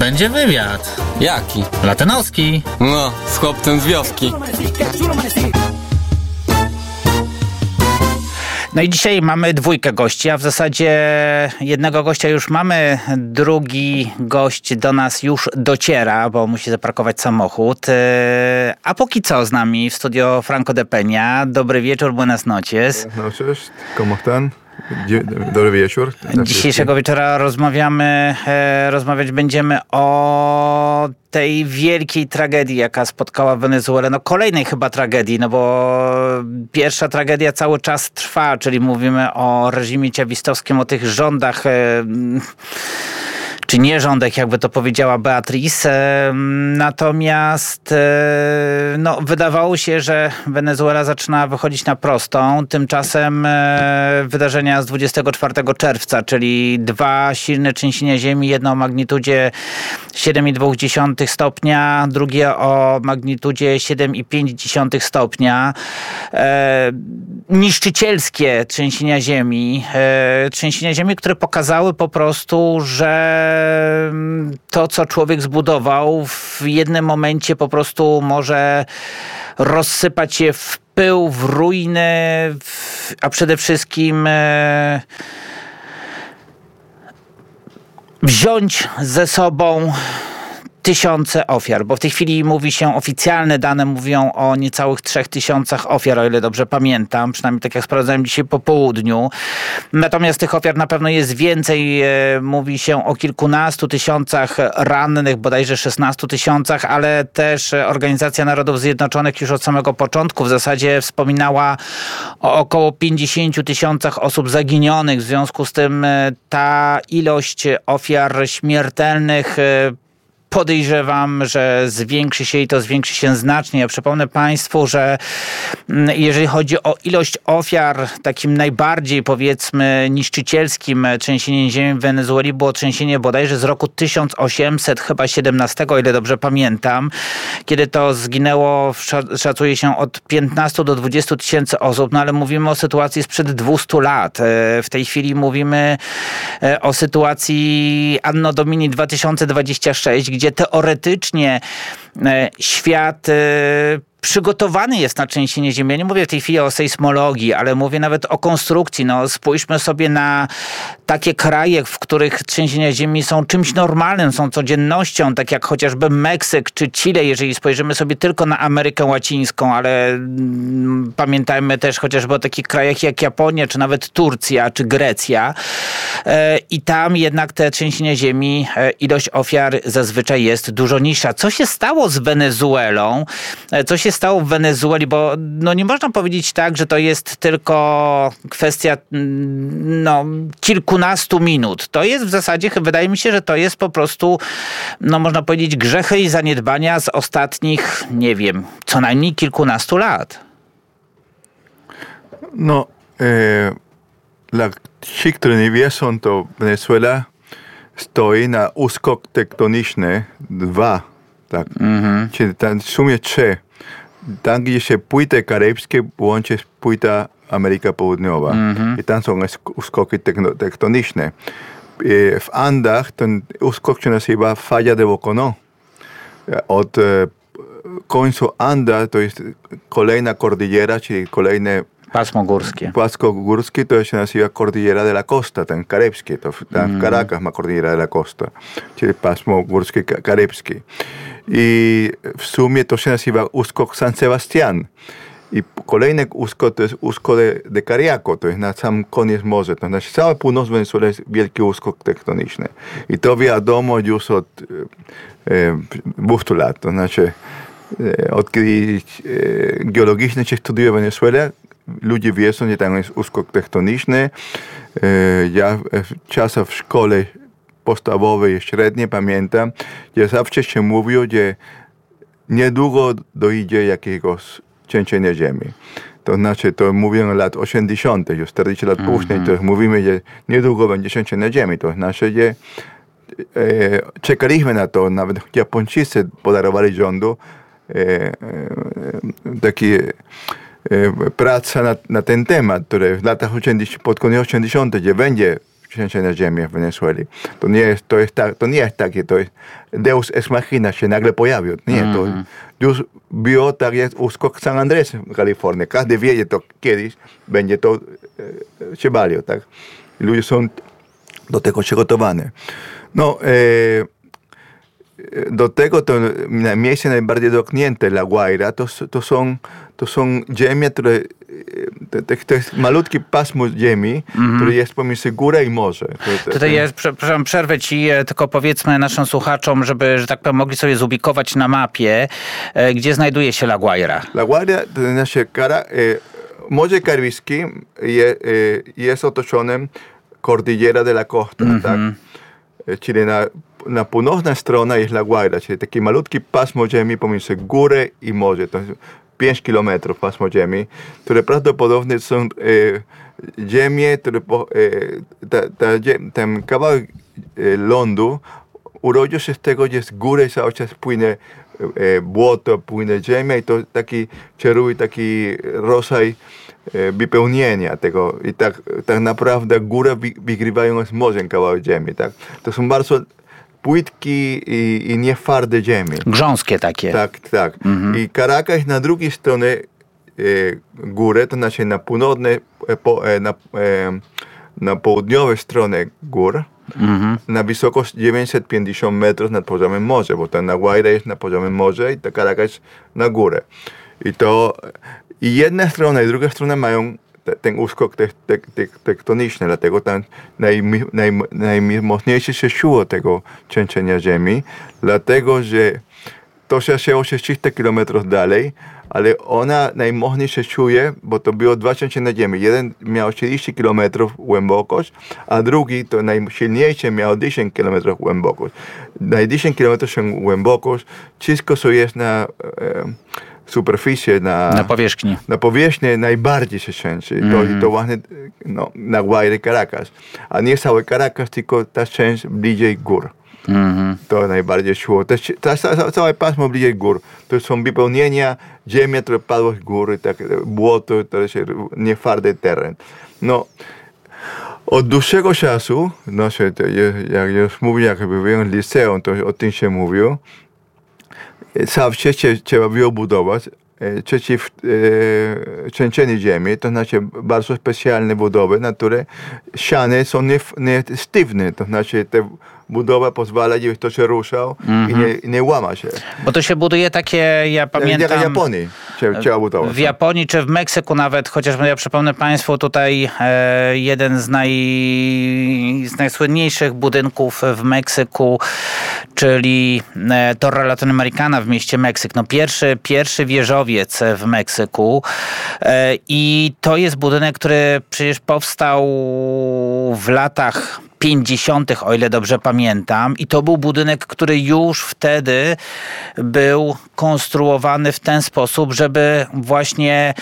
Będzie wywiad. Jaki? Latynowski. No, z chłopcem z wioski. No i dzisiaj mamy dwójkę gości, a w zasadzie jednego gościa już mamy, drugi gość do nas już dociera, bo musi zaparkować samochód. A póki co z nami w studio Franco de Peña. Dobry wieczór, buenas noches. Buenas noches, ¿cómo están? Dobry wieczór. Dzisiejszego wieczora rozmawiać będziemy o tej wielkiej tragedii, jaka spotkała Wenezuelę. No kolejnej chyba tragedii, no bo pierwsza tragedia cały czas trwa, czyli mówimy o reżimie ciawistowskim, o tych rządach, czy nierządek, jakby to powiedziała Beatrice. Natomiast no, wydawało się, że Wenezuela zaczyna wychodzić na prostą. Tymczasem wydarzenia z 24 czerwca, czyli dwa silne trzęsienia ziemi, jedno o magnitudzie 7,2 stopnia, drugie o magnitudzie 7,5 stopnia. Niszczycielskie trzęsienia ziemi, które pokazały po prostu, że to, co człowiek zbudował, w jednym momencie po prostu może rozsypać się w pył, w ruiny, a przede wszystkim wziąć ze sobą tysiące ofiar, bo w tej chwili mówi się, oficjalne dane mówią o niecałych 3000 ofiar, o ile dobrze pamiętam, przynajmniej tak jak sprawdzałem dzisiaj po południu. Natomiast tych ofiar na pewno jest więcej. Mówi się o kilkunastu tysiącach rannych, bodajże 16 tysiącach, ale też Organizacja Narodów Zjednoczonych już od samego początku w zasadzie wspominała o około 50 tysiącach osób zaginionych. W związku z tym ta ilość ofiar śmiertelnych podejrzewam, że zwiększy się i to zwiększy się znacznie. Ja przypomnę Państwu, że jeżeli chodzi o ilość ofiar, takim najbardziej, powiedzmy, niszczycielskim trzęsieniem ziemi w Wenezueli było trzęsienie bodajże z roku 1817, o ile dobrze pamiętam, kiedy to zginęło, szacuje się, od 15 do 20 tysięcy osób, no ale mówimy o sytuacji sprzed 200 lat. W tej chwili mówimy o sytuacji Anno Domini 2026, gdzie teoretycznie świat przygotowany jest na trzęsienie ziemi. Ja nie mówię w tej chwili o sejsmologii, ale mówię nawet o konstrukcji. No, spójrzmy sobie na takie kraje, w których trzęsienia ziemi są czymś normalnym, są codziennością, tak jak chociażby Meksyk czy Chile, jeżeli spojrzymy sobie tylko na Amerykę Łacińską, ale pamiętajmy też chociażby o takich krajach jak Japonia, czy nawet Turcja, czy Grecja. I tam jednak te trzęsienia ziemi, ilość ofiar zazwyczaj jest dużo niższa. Co się stało z Wenezuelą? Co się stało w Wenezueli? Bo no, nie można powiedzieć tak, że to jest tylko kwestia kilkunastu minut. To jest w zasadzie, wydaje mi się, że to jest po prostu, no można powiedzieć, grzechy i zaniedbania z ostatnich, nie wiem, co najmniej kilkunastu lat. No, ci, którzy nie wiedzą, to Wenezuela stoi na uskok tektoniczny 2, tak. Czyli w sumie 3. Tam, gdzie się płyty karibskie łączy z płyta Ameryka Południowa. I tam są uskoki tektoniczne. W Andach ten uskok się nazywa Falla de Boconó. Od końca Anda to jest kolejna kordillera, czyli kolejne Pasmo górskie. Pasmo górskie to się nazywa Cordillera de la Costa, ten karibski. To w Caracas ma Cordillera de la Costa, czyli pasmo górskie karibskie. I w sumie to się nazywa uskok San Sebastián. I kolejny uskok to jest uskok de Cariaco, to jest na sam koniec morza. To znaczy cała północ Wenezuela jest wielki uskok tektoniczny. I to wiadomo już od 200 lat. To znaczy od kiedy geologicznie się studiuje Wenezuelę, ludzie wiedzą, że tam jest uskok tektoniczny. Ja w czasach w szkole podstawowej i średniej pamiętam, że zawsze się mówiło, że niedługo dojdzie jakiegoś trzęsienia ziemi. To znaczy, to mówią o lat 80., już 40 lat później, to mówimy, że niedługo będzie trzęsienie ziemi. To znaczy, że czekaliśmy na to, nawet Japończycy podarowali rządu takie praca na ten temat, które w latach 80, pod koniec 80, gdzie będzie trzęsienia ziemi w Wenezueli. To nie jest takie, to jest Deus ex machina się nagle pojawił. Nie, to już było tak jak uskok San Andrés w Kalifornii. Każdy wie, to kiedyś będzie to się baliło, tak? I ludzie są do tego przygotowani. No, do tego to miejsce najbardziej dotknięte La Guaira to są ziemie, które to jest malutki pasmo ziemi, który jest pomiędzy górę i morze. Tutaj jest, przepraszam, przerwę ci, tylko powiedzmy naszym słuchaczom, żeby, że tak powiem, mogli sobie zubikować na mapie, gdzie znajduje się La Guaira. La Guaira, to znaczy Morze Karibskie jest otoczonym Cordillera de la Costa, tak? Czyli na północna strona jest La Guaira, czyli taki malutki pasmo ziemi pomiędzy górę i morze. To jest 5 kilometrów pasmo ziemi, które prawdopodobnie są ziemie, które ten kawałek lądu urodził się z tego, gdzie z góry cały czas płynie błoto, płynie ziemia i to taki kieruje taki rodzaj wypełnienia tego i tak naprawdę górę wygrywają z morzem kawałek ziemi, tak? To są bardzo płytki i nietwarde ziemi. Grząskie takie. Tak. I Caracas na drugiej stronie góry, to znaczy na północnej, na południowej stronie gór, na wysokość 950 metrów nad poziomem morza, bo ta La Guaira jest na poziomie morza i ta Caracas na górę. I jedna strona i druga strona mają ten uskok tektoniczny, dlatego tam najmocniejsze się czuło tego trzęsienia ziemi, dlatego że to się zaczęło 300 kilometrów dalej, ale ona najmocniej się czuje, bo to było dwa trzęsienia ziemi. Jeden miał 30 kilometrów głębokość, a drugi to najsilniejszy miał 10 kilometrów głębokość. Na 10 kilometrów głębokość wszystko, co jest na superficie, na powierzchni najbardziej się trzęsie. To właśnie na Guaira Caracas. A nie cały Caracas, tylko ta część bliżej gór. To najbardziej czuło. Całe pasmo bliżej gór. To są wypełnienia ziemi, które padło z góry, tak, błoto, to jest nietwardy teren. No, od dłuższego czasu, jak już mówię, jak byłem w liceum, to o tym się mówił, cały czas trzeba było budować trzęsienie ziemi, to znaczy bardzo specjalne budowy, na które ściany są nie sztywne, to znaczy te budowa pozwala, żeby to się ruszał i nie łama się. Bo to się buduje takie, ja pamiętam... Jak w Japonii trzeba budować. W Japonii czy w Meksyku nawet, chociaż ja przypomnę Państwu tutaj jeden z najsłynniejszych budynków w Meksyku, czyli Torre Latinoamericana w mieście Meksyk. No pierwszy wieżowiec w Meksyku i to jest budynek, który przecież powstał w latach 50., o ile dobrze pamiętam. I to był budynek, który już wtedy był konstruowany w ten sposób, żeby właśnie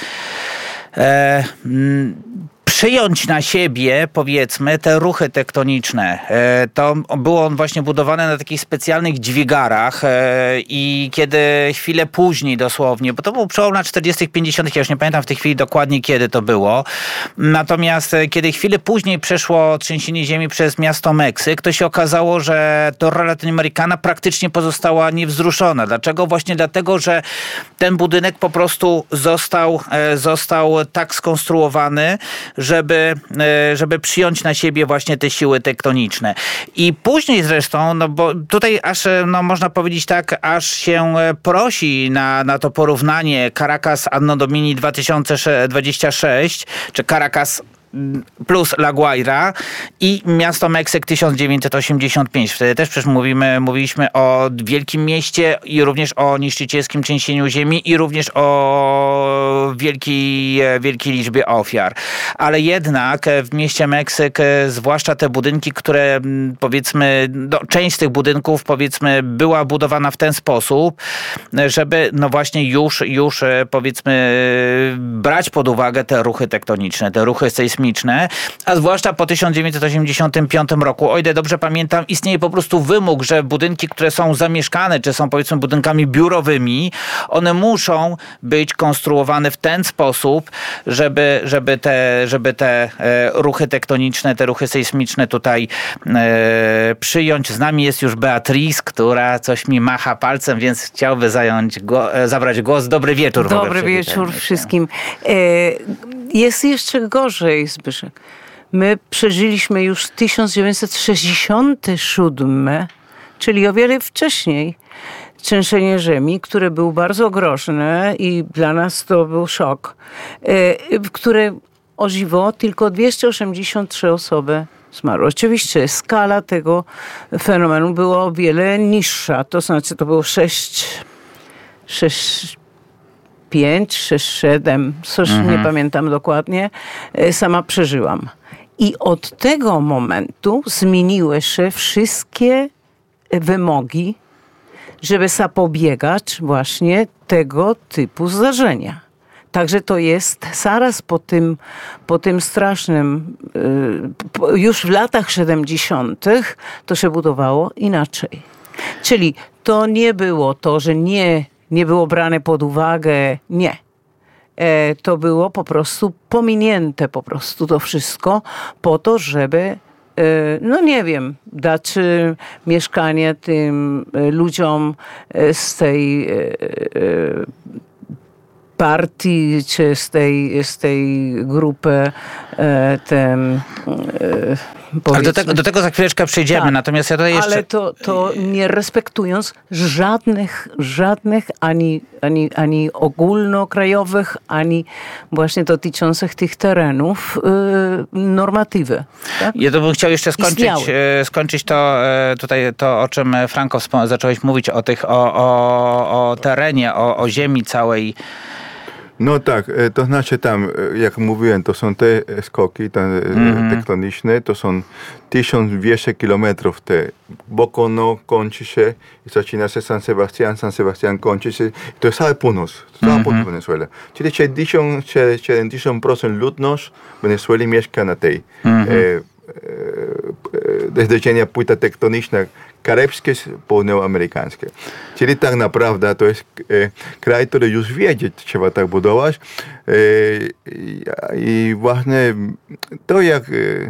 przyjąć na siebie, powiedzmy, te ruchy tektoniczne. To było on właśnie budowany na takich specjalnych dźwigarach i kiedy chwilę później dosłownie, bo to był przełom lat 40., 50., ja już nie pamiętam w tej chwili dokładnie kiedy to było, natomiast kiedy chwilę później przeszło trzęsienie ziemi przez miasto Meksyk, to się okazało, że Torre Latinoamericana praktycznie pozostała niewzruszona. Dlaczego? Właśnie dlatego, że ten budynek po prostu został tak skonstruowany, żeby przyjąć na siebie właśnie te siły tektoniczne. I później zresztą, no bo tutaj aż, no można powiedzieć tak, aż się prosi na to porównanie Caracas Anno Domini 2026, czy Caracas plus La Guaira i miasto Meksyk 1985. Wtedy też przecież mówiliśmy o wielkim mieście i również o niszczycielskim trzęsieniu ziemi i również o wielkiej liczbie ofiar. Ale jednak w mieście Meksyk, zwłaszcza te budynki, które powiedzmy, część z tych budynków powiedzmy była budowana w ten sposób, żeby no właśnie już powiedzmy brać pod uwagę te ruchy tektoniczne, te ruchy sejsmiczne, sejsmiczne, a zwłaszcza po 1985 roku, o ile dobrze pamiętam, istnieje po prostu wymóg, że budynki, które są zamieszkane, czy są powiedzmy budynkami biurowymi, one muszą być konstruowane w ten sposób, żeby te ruchy tektoniczne, te ruchy sejsmiczne tutaj przyjąć. Z nami jest już Beatrice, która coś mi macha palcem, więc chciałby zabrać głos. Dobry wieczór. Dobry wieczór wszystkim. Jest jeszcze gorzej, Zbyszek. My przeżyliśmy już 1967, czyli o wiele wcześniej, trzęsienie ziemi, które było bardzo groźne i dla nas to był szok, które o dziwo tylko 283 osoby zmarły. Oczywiście skala tego fenomenu była o wiele niższa, to znaczy to było 5, 6, 7, coś nie pamiętam dokładnie, sama przeżyłam. I od tego momentu zmieniły się wszystkie wymogi, żeby zapobiegać właśnie tego typu zdarzenia. Także to jest zaraz po tym strasznym, już w latach 70. to się budowało inaczej. Czyli to nie było to, że nie było brane pod uwagę, nie. To było po prostu pominięte to wszystko po to, żeby dać mieszkanie tym ludziom z tej partii, czy z tej grupy ale do tego za chwileczkę przejdziemy, tak, natomiast ja tutaj jeszcze... Ale to nie respektując żadnych ani ogólnokrajowych, ani właśnie dotyczących tych terenów normatywy. Tak? Ja to bym chciał jeszcze skończyć to, o czym Franko zacząłeś mówić, o terenie, o ziemi całej. No tak, to znaczy tam, jak mówiłem, to są te skoki tektoniczne, to są 1200 kilometrów. Bokono kończy się i zaczyna się San Sebastian kończy się. To jest cały północ, Wenezuela. Czyli 70% ludność Wenezueli mieszka na tej zderzenia płyta tektoniczna karibskie, południowoamerykańskie. Czyli tak naprawdę to jest kraj, który już wiedzieć trzeba tak budować. I właśnie to jak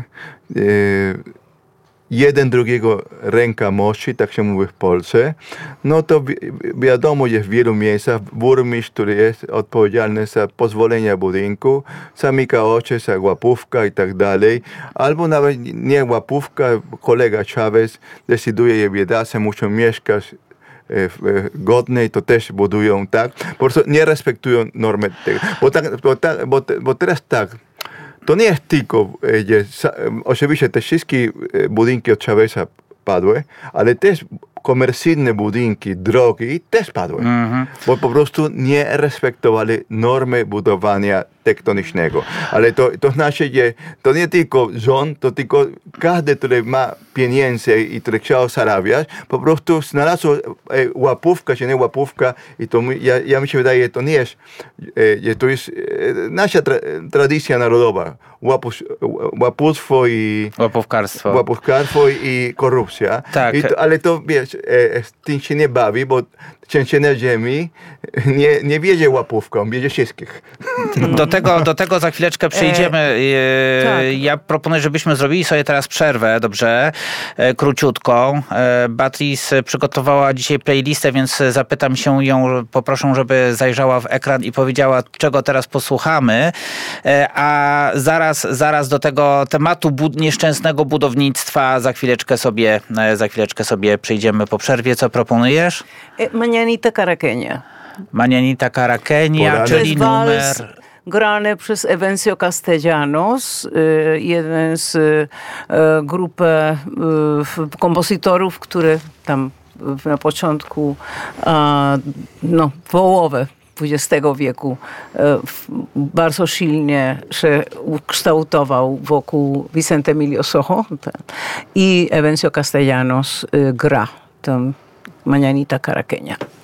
jeden drugiego ręka mości, tak się mówi w Polsce, no to wiadomo, jest w wielu miejscach burmistrz, który jest odpowiedzialny za pozwolenia budynku, zamyka oczy, za łapówka i tak dalej, albo nawet nie łapówka, kolega Chavez decyduje, że biedacy muszą mieszkać godnej, to też budują tak, po prostu nie respektują normy tego, bo teraz tak, to nie jest tylko, oczywiście te wszystkie budynki od Chaveza padły, ale też komercyjne budynki, drogi też padły, bo po prostu nie respektowali normy budowania tektonicznego. Ale to znaczy, że to nie tylko rząd, to tylko każdy, który ma pieniądze i który chciał zarabiać, po prostu znalazł łapówka, czy nie łapówka i to ja mi się wydaje, że to nie jest, że to jest nasza tradycja narodowa. Łapówstwo i łapówkarstwo i korupcja. Tak. Ale to wiesz, tym się nie bawi, bo trzęsienie ziemi nie wiedzie łapówką, wiedzie wszystkich. Do tego za chwileczkę przejdziemy. Tak. Ja proponuję, żebyśmy zrobili sobie teraz przerwę, dobrze? Króciutką. Beatrice przygotowała dzisiaj playlistę, więc zapytam się ją, poproszę, żeby zajrzała w ekran i powiedziała, czego teraz posłuchamy. A zaraz do tego tematu nieszczęsnego budownictwa za chwileczkę sobie przejdziemy po przerwie. Co proponujesz? Mañanita Caraqueña. Mañanita Caraqueña, czyli numer... grany przez Evencio Castellanos, jeden z grupy kompozytorów, który tam na początku połowy XX wieku bardzo silnie się ukształtował wokół Vicente Emilio Sojo i Evencio Castellanos gra tę Mañanita Caraqueña.